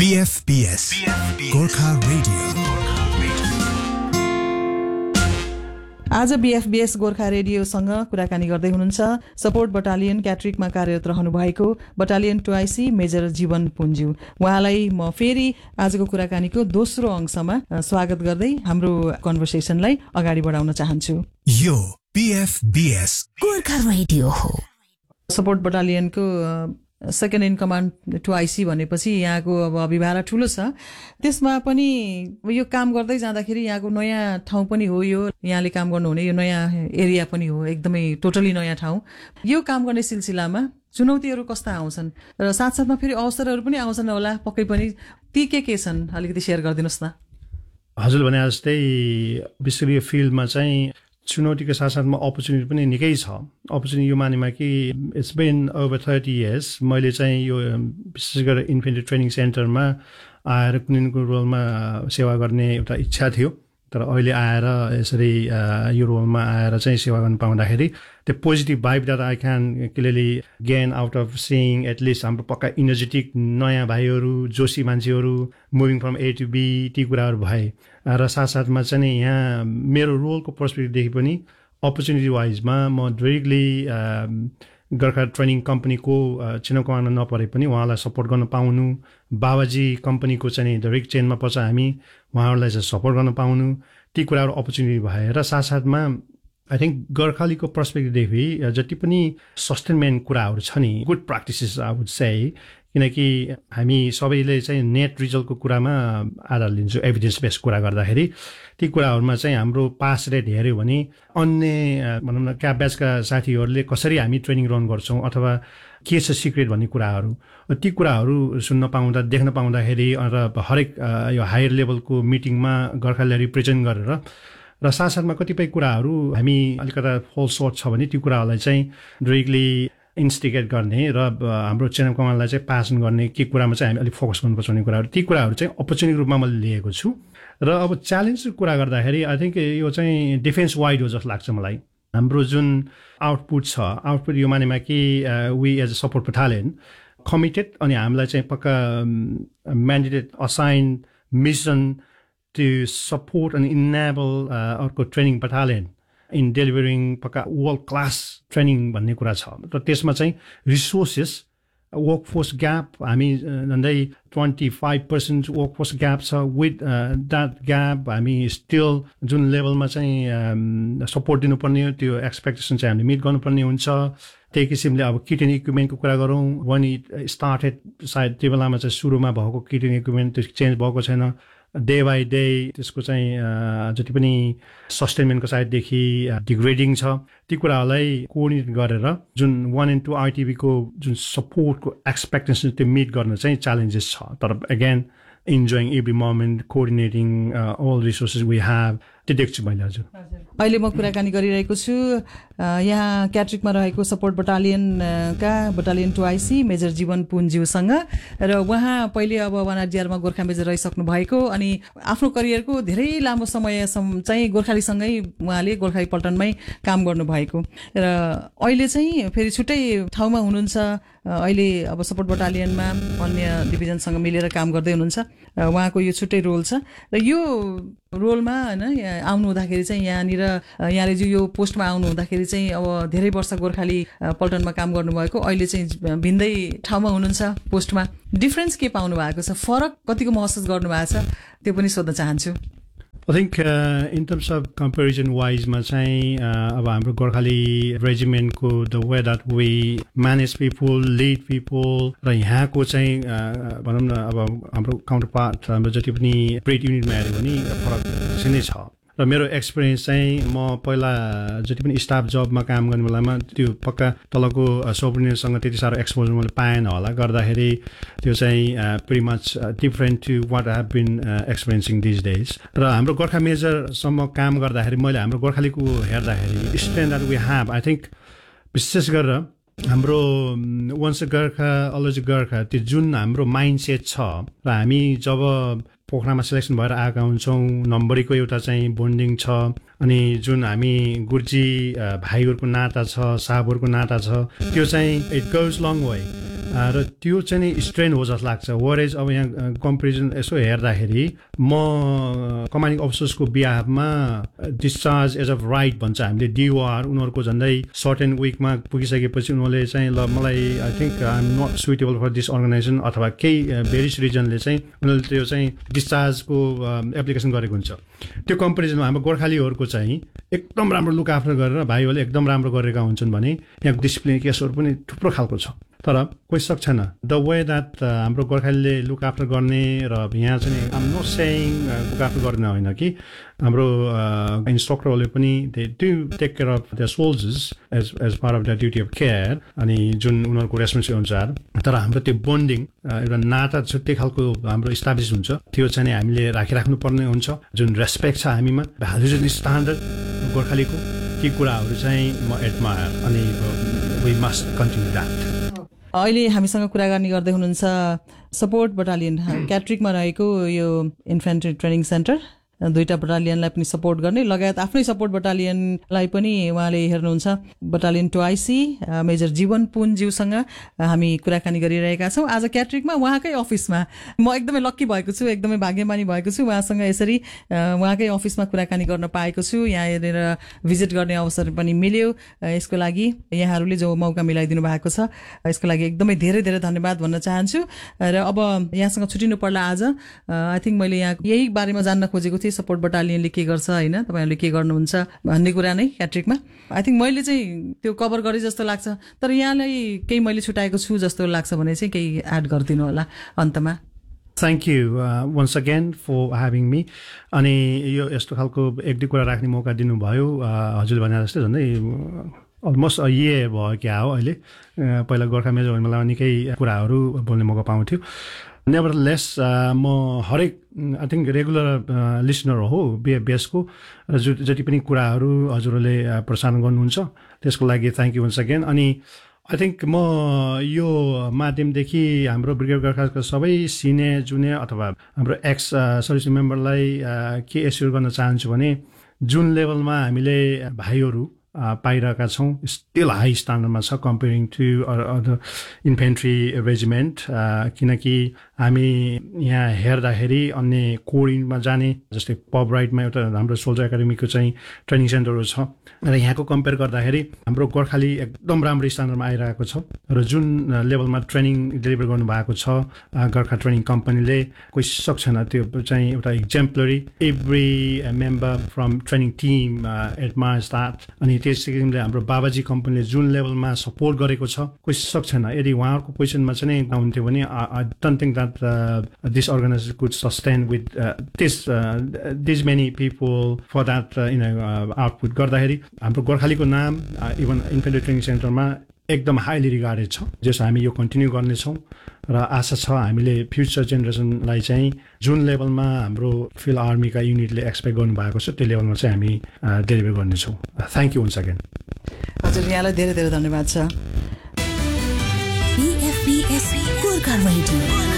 BFBS Gorkha radio. आज BFBS Gorkha रेडियोसँग कुराकानी गर्दै हुनुहुन्छ सपोर्ट बटालियन क्याट्रिकमा कार्यरत रहनु भएको बटालियन 2IC मेजर जीवन पुन्ज्यू। उहाँलाई म फेरि आजको कुराकानीको दोस्रो अंशमा स्वागत गर्दै हाम्रो कन्भर्सेसनलाई अगाडि बढाउन चाहन्छु। यो BFBS गोर्खा रेडियो हो। Support बटालियनको second in command 2IC भनेपछि यहाँको अब अभिभारा ठुलो छ। त्यसमा पनि यो काम गर्दै जाँदाखेरि यहाँको नयाँ ठाउँ पनि हो, यो यहाँले काम गर्नुहुने यो नयाँ एरिया पनि हो, एकदमै टोटली नयाँ ठाउँ। यो काम गर्ने सिलसिलामा चुनौतीहरू कस्ता आउँछन् र साथसाथमा फेरि अवसरहरू पनि आउँछन् होला पक्कै पनि, ती के छन् अलिकति सेयर गरिदिनुहोस् न। हजुर भने जस्तै विशेष यो फिल्डमा चाहिँ चुनौतीको साथसाथमा अपर्च्युनिटी पनि निकै छ। अपर्च्युनिटी यो मानेमा कि इट्स बिन ओभर 30 years मैले चाहिँ यो विशेष गरेर इन्फेन्ट्री ट्रेनिङ सेन्टरमा आएर कुनै न कुनै रोलमा सेवा गर्ने एउटा इच्छा थियो। तर अहिले आएर यसरी यो रोलमा आएर चाहिँ सेवा गर्न पाउँदाखेरि त्यो positive vibe that I can clearly gain out of seeing at least हाम्रो पक्का इनर्जेटिक नयाँ भाइहरू, जोसी मान्छेहरू moving from A to B, ती कुराहरू भए। र साथसाथमा चाहिँ यहाँ मेरो रोलको पर्सपेक्टिभदेखि पनि अपर्च्युनिटी वाइजमा म डाइरेक्टली गोर्खा ट्रेनिङ कम्पनीको चेन कमानमा नपरे पनि उहाँलाई सपोर्ट गर्न पाउनु, बाबाजी कम्पनीको चाहिँ डाइरेक्ट चेनमा पर्छ हामी, उहाँहरूलाई चाहिँ सपोर्ट गर्न पाउनु, ती कुराहरू अपर्च्युनिटी भएर साथसाथमा आई थिङ्क गोर्खालीको पर्सपेक्टिभदेखि जति पनि सस्टेनमेन्ट कुराहरू छ नि, good practices I would say, किनकि हामी सबैले चाहिँ नेट रिजल्टको कुरामा आधार लिन्छौँ एभिडेन्स बेस्ड कुरा गर्दाखेरि। ती कुराहरूमा चाहिँ हाम्रो पास रेट हेऱ्यो भने अन्य भनौँ न क्याब ब्याचका साथीहरूले कसरी हामी ट्रेनिङ रन गर्छौँ अथवा के छ सिक्रेट भन्ने कुराहरू, ती कुराहरू सुन्न पाउँदा देख्न पाउँदाखेरि र हरेक यो हायर लेभलको मिटिङमा गोर्खालीलाई रिप्रेजेन्ट गरेर र साथसाथमा कतिपय कुराहरू हामी अलिकता फल सर्ट छ भने ती कुराहरूलाई चाहिँ डाइरेक्टली इन्स्टिगेट गर्ने र हाम्रो चेन कमानलाई चाहिँ पासन गर्ने के कुरामा चाहिँ हामी अलिक फोकस गर्नुपर्छ भन्ने कुराहरू, ती कुराहरू चाहिँ अपर्च्युनिटी रूपमा मैले लिएको छु। र अब च्यालेन्जको कुरा गर्दाखेरि आई थिङ्क यो चाहिँ डिफेन्स वाइड हो जस्तो लाग्छ मलाई। हाम्रो जुन आउटपुट छ, आउटपुट यो मानेमा कि we as a support battalion committed, अनि हामीलाई चाहिँ पक्का म्यान्डेटेड assign mission to support and enable अर्को ट्रेनिङ बटालियन इन डेलिभरिङ पक्का वर्ल्ड क्लास ट्रेनिङ भन्ने कुरा छ। र त्यसमा चाहिँ रिसोर्सेस, वर्कफोर्स ग्याप हामी झन्डै 25% वर्कफोर्स ग्याप छ। विथ द्याट ग्याप हामी स्टिल जुन लेभलमा चाहिँ सपोर्ट दिनुपर्ने हो त्यो एक्सपेक्टेसन चाहिँ हामीले मिट गर्नुपर्ने हुन्छ। त्यही किसिमले अब किट एन्ड इक्विपमेन्टको कुरा गरौँ, वान इट स्टार्टेड सायद त्यो बेलामा चाहिँ सुरुमा भएको किट एन्ड इक्विपमेन्ट त्यो चेन्ज भएको छैन। डे बाई डे त्यसको चाहिँ जति पनि सस्टेनमेन्टको साइडदेखि डिग्रेडिङ छ, ती कुराहरूलाई कोअर्डिनेट गरेर जुन 1 and 2 ITBको जुन सपोर्टको एक्सपेक्टेसन त्यो मिट गर्न चाहिँ च्यालेन्जेस छ। तर again enjoying every moment, coordinating all resources we have, त्यो देख्छु मैले। हजुर अहिले म कुराकानी गरिरहेको छु यहाँ क्याट्रिकमा रहेको सपोर्ट बटालियनका बटालियन 2IC मेजर जीवन पुन्ज्यूसँग, र उहाँ पहिले अब वनाजिआरमा गोर्खा मेजर रहिसक्नु भएको अनि आफ्नो करियरको धेरै लामो समयसम्म चाहिँ गोर्खालीसँगै उहाँले गोर्खाली पल्टनमै काम गर्नुभएको र अहिले चाहिँ फेरि छुट्टै ठाउँमा हुनुहुन्छ। अहिले अब सपोर्ट बटालियनमा अन्य डिभिजनसँग मिलेर काम गर्दै हुनुहुन्छ। उहाँको यो छुट्टै रोल छ र यो रोलमा होइन आउनु हुँदाखेरि चाहिँ यहाँले यो पोस्टमा आउनु हुँदाखेरि चाहिँ अब धेरै वर्ष गोर्खाली पल्टनमा काम गर्नुभएको, अहिले चाहिँ भिन्दै ठाउँमा हुनुहुन्छ पोस्टमा। डिफ्रेन्स के पाउनु भएको छ, फरक कतिको महसुस गर्नु भएको छ, त्यो पनि सोध्न चाहन्छु। I think in terms of comparison वाइजमा चाहिँ अब हाम्रो Gorkhali रेजिमेन्टको the way that we manage people, lead people र यहाँको चाहिँ भनौँ न अब हाम्रो काउन्टर पार्ट हाम्रो जति पनि ब्रेड युनिटमा हेऱ्यो भने फरक नै छ। र मेरो एक्सपिरियन्स चाहिँ म पहिला जति पनि स्टाफ जबमा काम गर्ने बेलामा त्यो पक्का तलको सबअर्डिनेटसँग त्यति साह्रो एक्सपोजर मैले पाएन होला, गर्दाखेरि त्यो चाहिँ pretty much different to what I have been experiencing this days. र हाम्रो गोर्खा मेजरसम्म काम गर्दाखेरि मैले हाम्रो गोर्खालीको हेर्दाखेरि strength that we have, I think विशेष गरेर हाम्रो वन्स गोर्खा अलवेज गोर्खा त्यो जुन हाम्रो माइन्ड सेट छ र हामी जब पोखरामा सिलेक्सन भएर आएका हुन्छौँ, नम्बरीको एउटा चाहिँ बोन्डिङ छ, अनि जुन हामी गुर्जी भाइहरूको नाता छ, साहबहरूको नाता छ, त्यो चाहिँ इट गोज लङ वे। र त्यो चाहिँ नि स्ट्रेन हो जस्तो लाग्छ वरेज अब यहाँ कम्पेरिजन यसो हेर्दाखेरि म commanding अफिसर्सको बिहाफमा discharge age of right भन्छ हामीले डिओआर उनीहरूको झन्डै सर्टेन विकमा पुगिसकेपछि उनीहरूले चाहिँ ल मलाई I think I am not suitable for this organisation अथवा केही भेरियस रिजनले चाहिँ उनीहरूले त्यो चाहिँ डिस्चार्जको एप्लिकेसन गरेको हुन्छ त्यो कम्पेरिजनमा हाम्रो गोर्खालीहरूको चाहिँ एकदम राम्रो लुक आफ्टर गरेर भाइहरूले एकदम राम्रो गरेका हुन्छन् भने यहाँ डिसिप्लिन केसहरू पनि थुप्रो खालको छ तर कोही सक्छ छैन द वे द्याट हाम्रो गोर्खालीले लुक आफ्टर गर्ने र यहाँ चाहिँ आम नो सेङ लुक आफ्टर गर्ने होइन कि हाम्रो इन्स्ट्रक्टरहरूले पनि they do take care of the soldiers as part of the duty of care अनि जुन उनीहरूको रेस्पोन्सिबिलिटी अनुसार तर हाम्रो त्यो बोन्डिङ एउटा नाता छुट्टै खालको हाम्रो इस्टाब्लिस हुन्छ त्यो चाहिँ हामीले राखिराख्नु पर्ने हुन्छ जुन रेस्पेक्ट छ हामीमा भ्यालुज एन्ड स्ट्यान्डर्ड गोर्खालीको ती कुराहरू चाहिँ म एडमायर अनि वी मस्ट कन्टिन्यू द्याट अहिले हामीसँग कुरा गर्ने गर्दै हुनुहुन्छ सपोर्ट बटालियन क्याट्रिकमा रहेको यो इन्फेन्ट्री ट्रेनिङ सेन्टर दुईटा बटालियनलाई पनि सपोर्ट गर्ने लगायत आफ्नै सपोर्ट बटालियनलाई पनि उहाँले हेर्नुहुन्छ बटालियन 2IC मेजर जीवन पुनज्यूसँग हामी कुराकानी गरिरहेका छौँ आज क्याट्रिकमा उहाँकै अफिसमा म एकदमै लक्की भएको छु एकदमै भाग्यमानी भएको छु उहाँसँग यसरी उहाँकै अफिसमा कुराकानी गर्न पाएको छु यहाँ हेरेर भिजिट गर्ने अवसर पनि मिल्यो यसको लागि यहाँहरूले जो मौका मिलाइदिनु भएको छ यसको लागि एकदमै धेरै धेरै धन्यवाद भन्न चाहन्छु र अब यहाँसँग छुटिनु पर्ला आज आई थिङ्क मैले यहाँ यही बारेमा जान्न खोजेको सपोर्ट बटालियनले के गर्छ होइन तपाईँहरूले के गर्नुहुन्छ भन्ने कुरा नै क्याट्रिकमा आई थिङ्क मैले चाहिँ त्यो कभर गरेँ जस्तो लाग्छ तर यहाँलाई केही मैले छुटाएको छु जस्तो लाग्छ भने चाहिँ केही एड गरिदिनु होला अन्तमा thank you once again for having me अनि यो यस्तो खालको एक दुई कुरा राख्ने मौका दिनुभयो हजुरले भने जस्तै झन्डै अलमोस्ट ये भयो क्या हो अहिले पहिला गोर्खा मेजर मलाई निकै कुराहरू बोल्ने मौका पाउँथ्यो नेभरलेस म हरेक आई थिङ्क रेगुलर लिसनर हो बिएफबिएसको र जति पनि कुराहरू हजुरहरूले प्रसारण गर्नुहुन्छ त्यसको लागि थ्याङ्क यू वन्स अगेन अनि आई थिङ्क म यो माध्यमदेखि हाम्रो ब्रिगेड गोर्खाका सबै सिनियर जुनियर अथवा हाम्रो एक्स सर्भिस मेम्बरलाई के एस्योर गर्न चाहन्छु भने जुन लेभलमा हामीले भाइहरू पाइरहेका छौँ स्टिल हाई स्ट्यान्डर्डमा छ comparing to other infantry regiment किनकि हामी यहाँ हेर्दाखेरि अन्य कोडिङमा जाने जस्तै पब राइडमा एउटा हाम्रो सोल्जर एकाडेमीको चाहिँ ट्रेनिङ सेन्टरहरू छ र यहाँको कम्पेयर गर्दाखेरि हाम्रो गोर्खाली एकदम राम्रो स्ट्यान्डर्डमा आइरहेको छ र जुन लेभलमा ट्रेनिङ डेलिभर गर्नुभएको छ गोर्खा ट्रेनिङ कम्पनीले कोही सक्छन् त्यो चाहिँ एउटा exemplary every member from training team admires that अनि त्यस किसिमले हाम्रो बाबाजी कम्पनीले जुन लेभलमा सपोर्ट गरेको छ कोही सक्छन् यदि उहाँहरूको पोजिसनमा चाहिँ हुन्थ्यो भने I don't think this organization could sustain with this many people for that output गर्दाखेरि हाम्रो गोर्खालीको नाम इभन इन्फेन्ट्री ट्रेनिङ सेन्टरमा एकदम हाइली रिगार्डेड छ जस हामी यो कन्टिन्यू गर्नेछौँ र आशा छ हामीले फ्युचर जेनेरेसनलाई चाहिँ जुन लेभलमा हाम्रो फिल्ड आर्मीका युनिटले एक्सपेक्ट गर्नुभएको छ त्यो लेभलमा चाहिँ हामी डेलिभर गर्नेछौँ थ्याङ्क यू वन्स अगेन हजुर यहाँलाई धेरै धेरै धन्यवाद छ